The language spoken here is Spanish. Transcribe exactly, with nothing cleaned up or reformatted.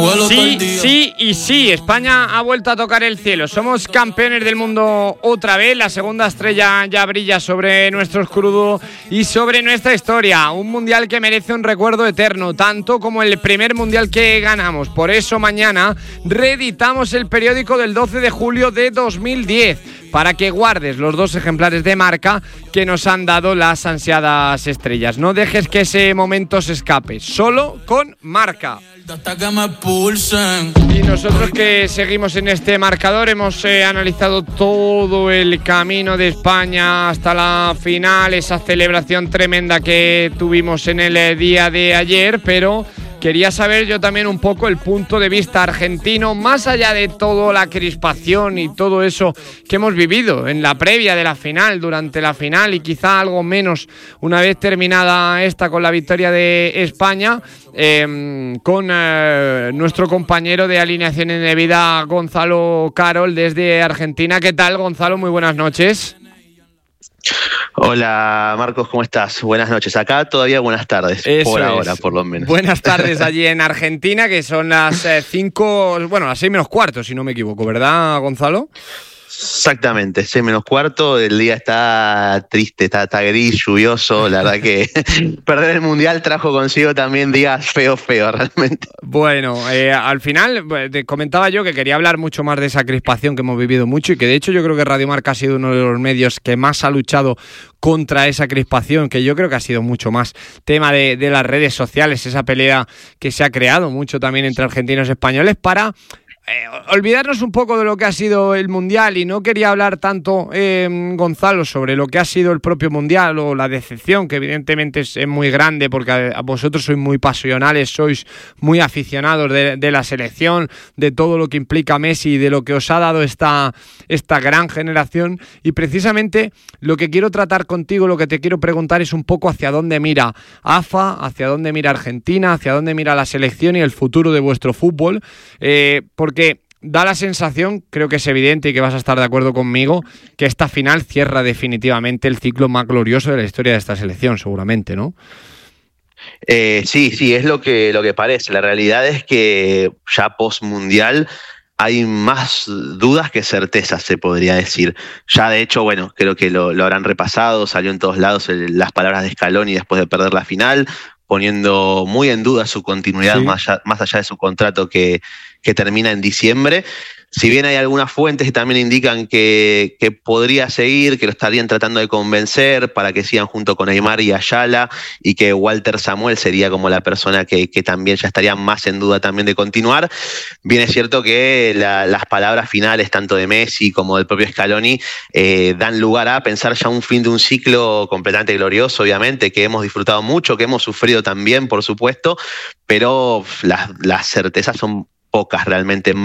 Sí, sí y sí, España ha vuelto a tocar el cielo. Somos campeones del mundo otra vez. La segunda estrella ya brilla sobre nuestro escudo y sobre nuestra historia. Un mundial que merece un recuerdo eterno, tanto como el primer mundial que ganamos. Por eso mañana reeditamos el periódico del doce de julio de dos mil diez, para que guardes los dos ejemplares de Marca que nos han dado las ansiadas estrellas. No dejes que ese momento se escape, solo con Marca. Y nosotros que seguimos en este marcador hemos eh, analizado todo el camino de España hasta la final, esa celebración tremenda que tuvimos en el eh, día de ayer, pero quería saber yo también un poco el punto de vista argentino, más allá de toda la crispación y todo eso que hemos vivido en la previa de la final, durante la final y quizá algo menos una vez terminada esta con la victoria de España, eh, con eh, nuestro compañero de alineación indebida, Gonzalo Carol, desde Argentina. ¿Qué tal, Gonzalo? Muy buenas noches. Hola Marcos, ¿cómo estás? Buenas noches. Acá todavía buenas tardes, Eso por ahora por lo menos. Buenas tardes allí en Argentina, que son las cinco, eh, bueno, las seis menos cuarto, si no me equivoco, ¿verdad, Gonzalo? Exactamente, seis menos cuarto, el día está triste, está, está gris, lluvioso, la verdad que perder el Mundial trajo consigo también días feos, feos realmente. Bueno, eh, al final te comentaba yo que quería hablar mucho más de esa crispación que hemos vivido mucho y que de hecho yo creo que Radio Marca ha sido uno de los medios que más ha luchado contra esa crispación, que yo creo que ha sido mucho más tema de, de las redes sociales, esa pelea que se ha creado mucho también entre argentinos y españoles para Eh, olvidarnos un poco de lo que ha sido el Mundial. Y no quería hablar tanto, eh, Gonzalo, sobre lo que ha sido el propio Mundial o la decepción, que evidentemente es, es muy grande porque a, a vosotros sois muy pasionales, sois muy aficionados de, de la selección, de todo lo que implica Messi, de lo que os ha dado esta, esta gran generación. Y precisamente lo que quiero tratar contigo, lo que te quiero preguntar es un poco hacia dónde mira A F A, hacia dónde mira Argentina, hacia dónde mira la selección y el futuro de vuestro fútbol, eh, porque Porque da la sensación, creo que es evidente y que vas a estar de acuerdo conmigo, que esta final cierra definitivamente el ciclo más glorioso de la historia de esta selección, seguramente, ¿no? Eh, sí, sí, es lo que, lo que parece. La realidad es que ya post-mundial hay más dudas que certezas, se podría decir. Ya de hecho, bueno, creo que lo, lo habrán repasado, salió en todos lados el, las palabras de Scaloni después de perder la final, poniendo muy en duda su continuidad, sí. más, allá, más allá de su contrato que, que termina en diciembre. Si bien hay algunas fuentes que también indican que, que podría seguir, que lo estarían tratando de convencer para que sigan junto con Neymar y Ayala, y que Walter Samuel sería como la persona que, que también ya estaría más en duda también de continuar. Bien es cierto que la, las palabras finales tanto de Messi como del propio Scaloni eh, dan lugar a pensar ya un fin de un ciclo completamente glorioso, obviamente, que hemos disfrutado mucho, que hemos sufrido también, por supuesto, pero las, las certezas son pocas realmente.